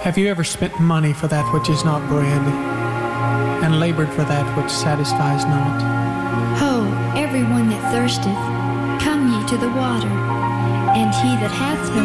Have you ever spent money for that which is not bread, and labored for that which satisfies not? Ho, every one that thirsteth, come ye to the water, and he that hath no